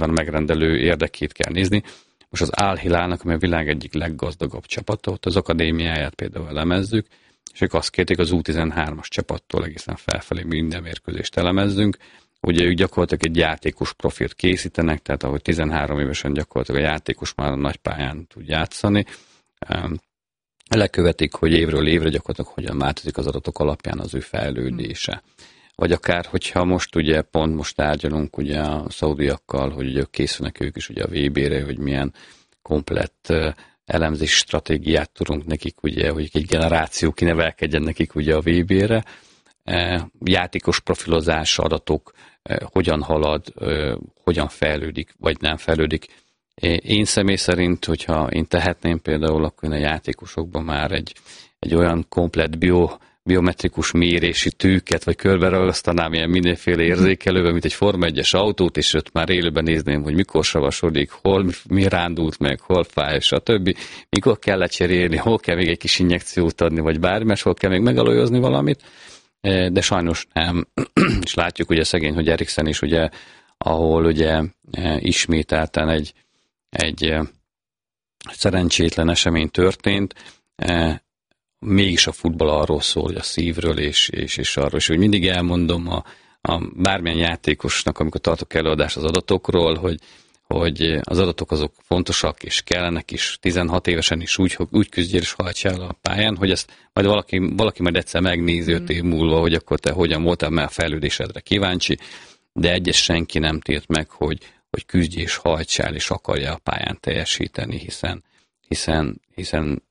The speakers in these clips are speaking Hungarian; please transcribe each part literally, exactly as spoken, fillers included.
nyilván a megrendelő érdekét kell nézni. Most az Al Hilálnak, ami a világ egyik leggazdagabb csapata, ott az akadémiáját például elemezzük, és ők azt kérték az U tizenhármas csapattól egészen felfelé minden mérkőzést elemezzünk. Ugye ők gyakorlatilag egy játékos profilt készítenek, tehát ahogy tizenhárom évesen gyakorlatilag a játékos már a nagypályán tud játszani. Lekövetik, hogy évről évre gyakorlatilag hogyan változik az adatok alapján az ő fejlődése. Vagy akár, hogyha most ugye pont most tárgyalunk ugye a szaudiakkal, hogy ugye készülnek ők is ugye a vé bé-re, hogy milyen komplett elemzési stratégiát tudunk nekik, ugye, hogy egy generáció kinevelkedjen nekik ugye a vé bé-re. Játékos profilozás, adatok, hogyan halad, hogyan fejlődik, vagy nem fejlődik. Én személy szerint, hogyha én tehetném például, akkor én a játékosokban már egy, egy olyan komplett bio, biometrikus mérési tűket, vagy körbe ragasztanám ilyen mindenféle érzékelőben, mint egy Forma egyes autót, és ott már élőben nézném, hogy mikor savasodik, hol mi rándult meg, hol fáj, stb. Mikor kell lecserélni, hol kell még egy kis injekciót adni, vagy bármi, és hol kell még megalajozni valamit. De sajnos nem. És látjuk ugye szegény, hogy Eriksen is ugye, ahol ugye ismételten egy, egy szerencsétlen esemény történt, mégis a futball arról szól, hogy a szívről és, és, és arról, és hogy mindig elmondom a, a bármilyen játékosnak, amikor tartok előadást az adatokról, hogy, hogy az adatok azok fontosak, és kellenek is, tizenhat évesen is úgy, úgy küzdjél és hajtsál a pályán, hogy ezt majd valaki, valaki majd egyszer megnézi öt év múlva, hogy akkor te hogyan voltál, mert a fejlődésedre kíváncsi, de egyes senki nem tért meg, hogy, hogy küzdj és hajtsál, és akarja a pályán teljesíteni, hiszen, hiszen, hiszen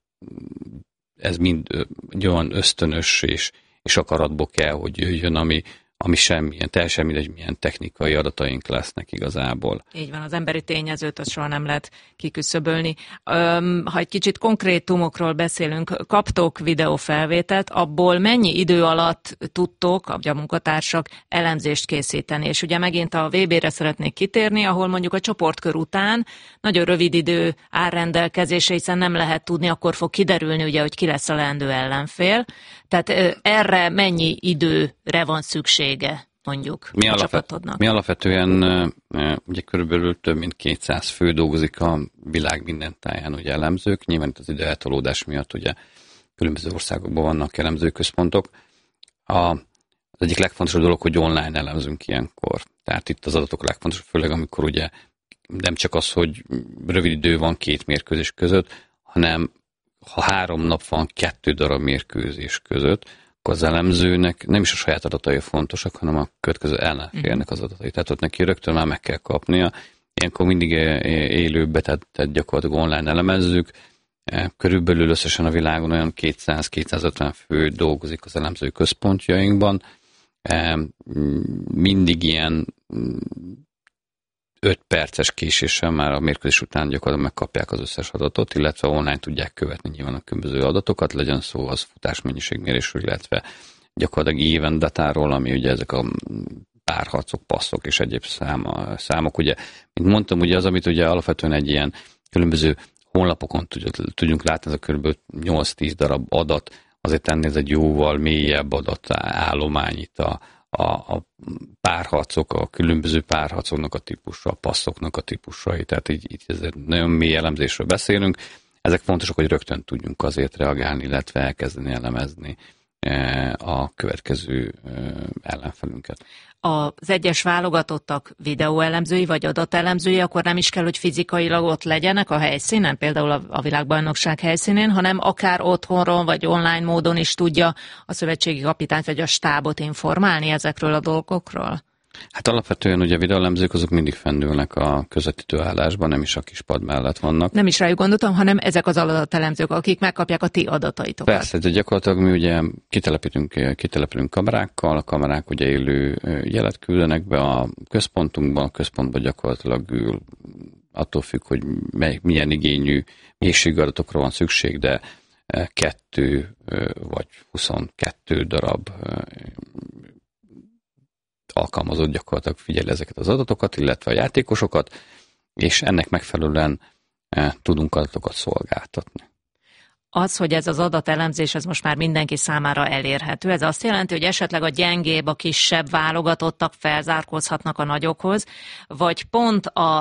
ez mind egy olyan ösztönös és, és akaratból kell, hogy jöjjön, ami, ami semmilyen, teljesen mindegy, milyen technikai adataink lesznek igazából. Így van, az emberi tényezőt azt soha nem lehet kiküszöbölni. Öm, ha egy kicsit konkrétumokról beszélünk, kaptok videófelvételt, abból mennyi idő alatt tudtok, a munkatársak elemzést készíteni? És ugye megint a vé bé-re szeretnék kitérni, ahol mondjuk a csoportkör után nagyon rövid idő áll rendelkezésre, hiszen nem lehet tudni, akkor fog kiderülni, ugye, hogy ki lesz a leendő ellenfél. Tehát erre mennyi időre van szüksége, mondjuk mi a alapvet, csapatodnak? Mi alapvetően ugye körülbelül több mint kétszáz fő dolgozik a világ minden táján ugye elemzők. Nyilván itt az időeltolódás miatt ugye különböző országokban vannak elemzőközpontok. A, az egyik legfontosabb dolog, hogy online elemzünk ilyenkor. Tehát itt az adatok a legfontosabb, főleg amikor ugye nem csak az, hogy rövid idő van két mérkőzés között, hanem ha három nap van kettő darab mérkőzés között, akkor az elemzőnek nem is a saját adatai fontosak, hanem a következő ellenfélnek az adatai. Tehát ott neki rögtön már meg kell kapnia. Ilyenkor mindig élőbe, tehát, tehát gyakorlatilag online elemezzük. Körülbelül összesen a világon olyan kétszáz-kétszázötven fő dolgozik az elemző központjainkban. Mindig ilyen öt perces késéssel már a mérkőzés után gyakorlatilag megkapják az összes adatot, illetve online tudják követni nyilván a különböző adatokat, legyen szó az futásmennyiségmérésről, illetve gyakorlatilag event datáról, ami ugye ezek a párharcok, passzok és egyéb száma, számok. Ugye, mint mondtam, ugye az, amit ugye alapvetően egy ilyen különböző honlapokon tudjunk látni, ez a kb. nyolc-tíz darab adat, azért ennél ez egy jóval mélyebb adatállomány itt a A, a párharcok, a különböző párharcoknak a típusa, a passzoknak a típusai, tehát így, így ezért nagyon mély elemzésről beszélünk. Ezek fontosak, hogy rögtön tudjunk azért reagálni, illetve elkezdeni elemezni a következő ellenfelünket. Az egyes válogatottak videóelemzői vagy adatelemzői, akkor nem is kell, hogy fizikailag ott legyenek a helyszínen, például a világbajnokság helyszínén, hanem akár otthonról vagy online módon is tudja a szövetségi kapitányt vagy a stábot informálni ezekről a dolgokról? Hát alapvetően ugye a videóelemzők azok mindig fennülnek a közvetítő állásban, nem is a kispad mellett vannak. Nem is rájuk gondoltam, hanem ezek az adatelemzők, akik megkapják a ti adataitokat. Persze, de gyakorlatilag mi ugye kitelepítünk, kitelepülünk kamerákkal, a kamerák ugye élő jelet küldenek be a központunkban, a központban gyakorlatilag ül, attól függ, hogy mely, milyen igényű mélységadatokra van szükség, de kettő vagy huszonkettő darab alkalmazott gyakorlatilag figyeli ezeket az adatokat, illetve a játékosokat, és ennek megfelelően e, tudunk adatokat szolgáltatni. Az, hogy ez az adatelemzés, ez most már mindenki számára elérhető, ez azt jelenti, hogy esetleg a gyengébb, a kisebb válogatottak felzárkózhatnak a nagyokhoz, vagy pont a